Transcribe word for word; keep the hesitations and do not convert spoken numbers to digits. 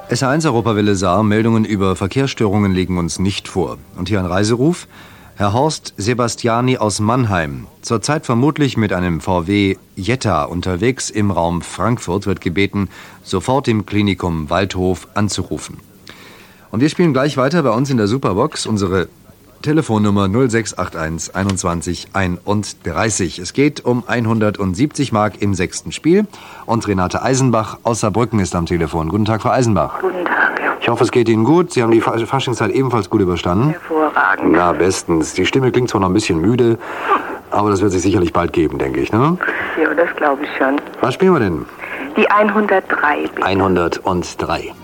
S H eins Europawelle Saar, Meldungen über Verkehrsstörungen liegen uns nicht vor. Und hier ein Reiseruf. Herr Horst Sebastiani aus Mannheim, zurzeit vermutlich mit einem V W Jetta unterwegs im Raum Frankfurt, wird gebeten, sofort im Klinikum Waldhof anzurufen. Und wir spielen gleich weiter bei uns in der Superbox unsere Telefonnummer null sechs acht eins einundzwanzig einunddreißig. Es geht um hundertsiebzig Mark im sechsten Spiel. Und Renate Eisenbach aus Saarbrücken ist am Telefon. Guten Tag, Frau Eisenbach. Guten Tag. Ja. Ich hoffe, es geht Ihnen gut. Sie haben die Faschingszeit ebenfalls gut überstanden. Hervorragend. Na, bestens. Die Stimme klingt zwar noch ein bisschen müde, aber das wird sich sicherlich bald geben, denke ich, ne? Ja, das glaube ich schon. Was spielen wir denn? Die hundertdrei, bitte. hundertdrei.